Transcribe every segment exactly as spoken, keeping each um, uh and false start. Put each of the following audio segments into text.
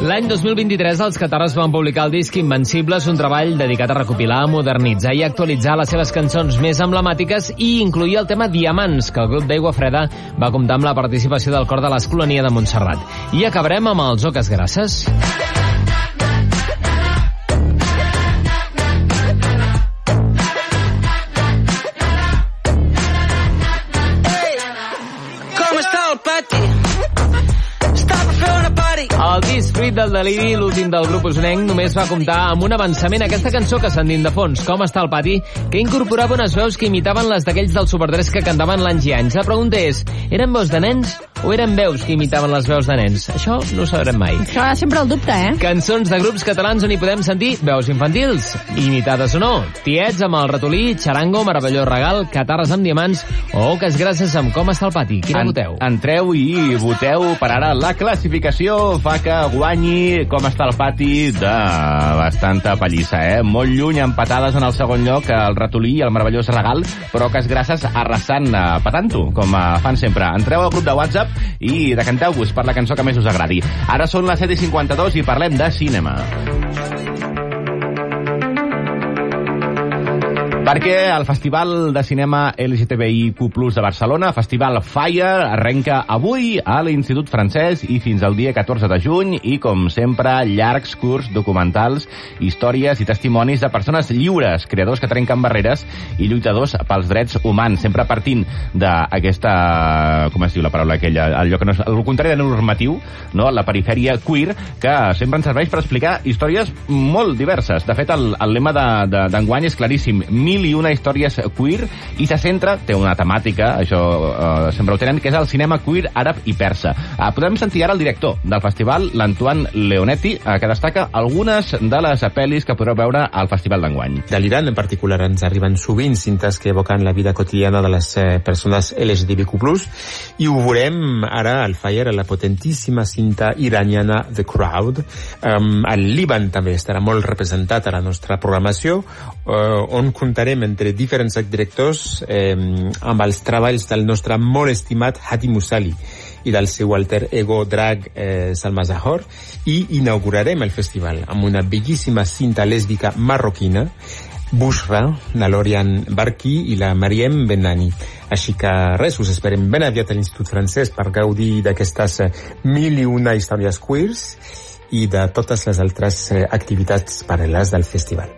L'any dos mil vint-i-tres els Catarres van publicar el disc Invencibles, un treball dedicat a recopilar, modernitzar i actualitzar les seves cançons més emblemàtiques i incluir el tema Diamants, que el grup d'Aigua Freda va comptar amb la participació del cor de l'Escolania de Montserrat. I acabarem amb els Oques Grasses. El disc fruit del deliri, l'últim del grup usonenc, només va comptar amb un avançament, aquesta cançó que sentim de fons, Com està el pati, que incorporava unes veus que imitaven les d'aquells del Super tres que cantaven l'anys i anys. La pregunta és, eren veus de nens o eren veus que imitaven les veus de nens? Això no ho sabrem mai. Això és sempre el dubte, eh? Cançons de grups catalans on hi podem sentir veus infantils, imitades o no. Tiets amb el ratolí, Charango, Meravellós regal, Catarres amb diamants o Oques Grasses amb Com està el pati. Quina en, voteu? Entreu i voteu per ara. La classificació fa que guanyi Com està el pati de bastanta pallissa, eh? Molt lluny, empatades en el segon lloc el ratolí i el Meravellós regal, però Oques Grasses arrasant, patant-ho, com fan sempre. Entreu al grup de WhatsApp i decanteu-vos per la cançó que més us agradi. Ara són les set i cinquanta-dos i parlem de cinema. Perquè el Festival de Cinema L G T B I Q plus de Barcelona, Festival Fire, arrenca avui a l'Institut Francès i fins al dia catorze de juny i, com sempre, llargs curs documentals, històries i testimonis de persones lliures, creadors que trenquen barreres i lluitadors pels drets humans, sempre partint d'aquesta, com es diu la paraula aquella, allò que no és, el contrari de normatiu, no? La perifèria queer, que sempre ens serveix per explicar històries molt diverses. De fet, el, el lema d'enguany és claríssim, mil i una històries queer, i se centra, té una temàtica, això eh, sempre ho tenen, que és el cinema queer àrab i persa. Eh, podem sentir ara el director del festival, l'Antoine Leonetti, eh, que destaca algunes de les pel·lis que podreu veure al festival d'enguany. De l'Iran, en particular, ens arriben sovint cintes que evoquen la vida quotidiana de les eh, persones L G B T Q plus, i ho veurem ara al Fire, la potentíssima cinta iraniana The Crowd. Um, el Líban també estarà molt representat a la nostra programació, uh, on comptarem entre diferents directors eh, amb els treballs del nostre molt estimat Hadi Moussali i del seu alter ego drag eh, Salma Zahor, i inaugurarem el festival amb una bellíssima cinta lèsbica marroquina, Bushra, la Lorian Barki i la Mariem Benani. Així que res, us esperem ben aviat a l'Institut Francès per gaudir d'aquestes mil i una històries queers i de totes les altres eh, activitats paral·leles del festival.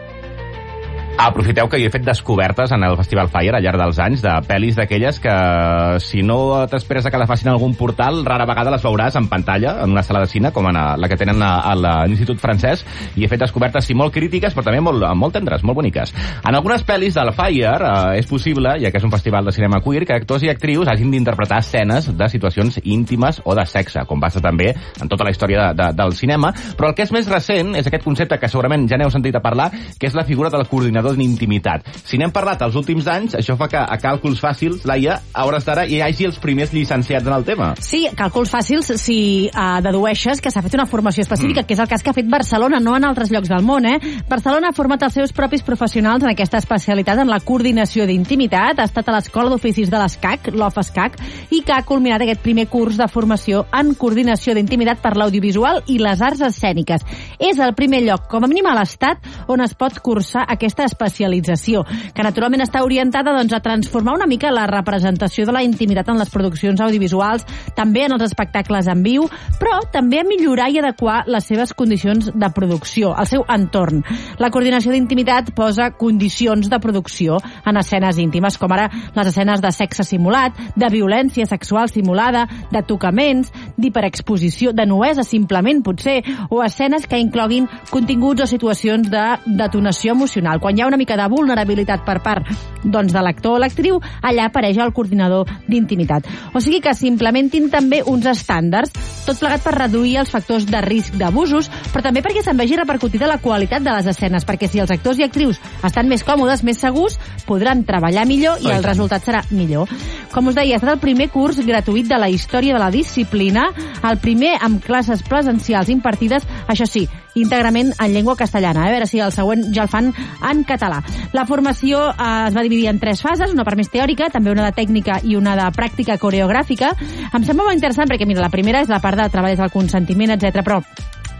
Aprofiteu que jo he fet descobertes en el Festival Fire al llarg dels anys de pel·lis d'aquelles que, si no t'esperes que la facin a algun portal, rara vegada les veuràs en pantalla, en una sala de cine, com en la que tenen a, a l'Institut Francès, i he fet descobertes, sí, molt crítiques, però també molt, molt tendres, molt boniques. En algunes pel·lis del Fire eh, és possible, ja que és un festival de cinema queer, que actors i actrius hagin d'interpretar escenes de situacions íntimes o de sexe, com passa també en tota la història de, de, del cinema, però el que és més recent és aquest concepte que segurament ja n'heu sentit a parlar, que és la figura del coordinador d'intimitat. Si n'hem parlat els últims anys, això fa que a càlculs fàcils, Laia, a hores d'ara hi hagi els primers llicenciats en el tema. Sí, càlculs fàcils si uh, dedueixes que s'ha fet una formació específica, mm. que és el cas que ha fet Barcelona, no en altres llocs del món, eh? Barcelona ha format els seus propis professionals en aquesta especialitat en la coordinació d'intimitat, ha estat a l'Escola d'Oficis de l'ESCAC, l'OFESCAC, i que ha culminat aquest primer curs de formació en coordinació d'intimitat per l'audiovisual i les arts escèniques. És el primer lloc, com a mínim a l'Estat, on es pot cursar aquesta especialització, que naturalment està orientada doncs, a transformar una mica la representació de la intimitat en les produccions audiovisuals, també en els espectacles en viu, però també a millorar i adequar les seves condicions de producció, el seu entorn. La coordinació d'intimitat posa condicions de producció en escenes íntimes, com ara les escenes de sexe simulat, de violència sexual simulada, de tocaments, d'hiperexposició, de nuesa simplement, potser, o escenes que incloguin continguts o situacions de detonació emocional. Quan hi ha una mica de vulnerabilitat per part doncs, de l'actor o l'actriu, allà apareix el coordinador d'intimitat. O sigui que s'implementin també uns estàndards, tot plegat per reduir els factors de risc d'abusos, però també perquè se'n vegi repercutida la qualitat de les escenes, perquè si els actors i actrius estan més còmodes, més segurs, podran treballar millor i el resultat serà millor. Com us deia, ha estat el primer curs gratuït de la història de la disciplina, el primer amb classes presencials impartides, això sí, íntegrament en llengua castellana. A veure si el següent ja el fan en català. La formació eh, es va dividir en tres fases, una part més teòrica, també una de tècnica i una de pràctica coreogràfica. Em sembla molt interessant perquè, mira, la primera és la part de treballs del consentiment, etcètera, però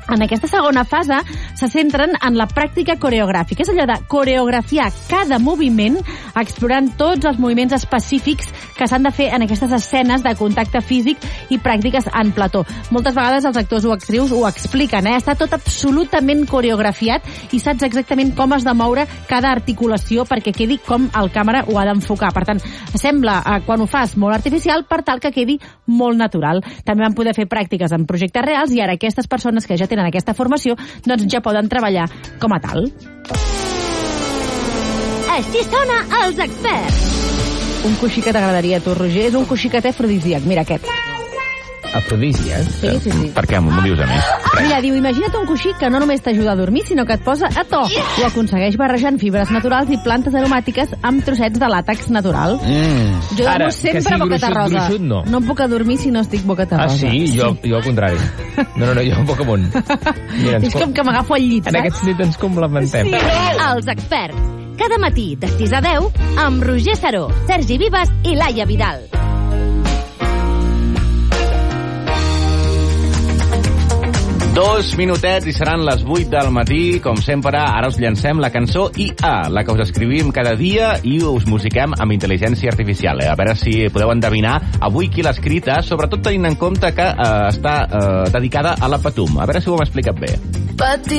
En aquesta segona fase se centren en la pràctica coreogràfica. És allò de coreografiar cada moviment explorant tots els moviments específics que s'han de fer en aquestes escenes de contacte físic i pràctiques en plató. Moltes vegades els actors o actrius ho expliquen, eh? Està tot absolutament coreografiat i saps exactament com has de moure cada articulació perquè quedi com el càmera ho ha d'enfocar. Per tant, sembla, eh, quan ho fas, molt artificial per tal que quedi molt natural. També van poder fer pràctiques en projectes reals i ara aquestes persones que ja tenen aquesta formació doncs ja poden treballar com a tal. Així sona Els Experts. Un coixí que t'agradaria a tu, Roger, és un coixiquet afrodisíac. Mira aquest. Afrodisíac? Sí, sí, sí. Per què? M'ho dius a mi? Mira, diu, imagina't un coixí que no només t'ajuda a dormir, sinó que et posa a to. Ho aconsegueix barrejant fibres naturals i plantes aromàtiques amb trossets de làtex natural. Mm. Jo dormo Ara, sempre que sigui boqueta gruixut, rosa. gruixut, no. No em puc adormir si no estic boqueta Ah, rosa. sí? Jo, jo al contrari. No, no, no, jo un poc amunt. Mira, És com que m'agafo al llit, en saps? aquest sentit ens complementem. Sí. Els Experts. Cada matí de sis a deu amb Roger Saró, Sergi Vives i Laia Vidal. Dos minutets i seran les vuit del matí. Com sempre, ara us llancem la cançó I A, la que us escrivim cada dia i us musiquem amb intel·ligència artificial. Eh? A veure si podeu endevinar avui qui l'ha escrita, sobretot tenint en compte que eh, està eh, dedicada a la Patum. A veure si ho hem explicat bé.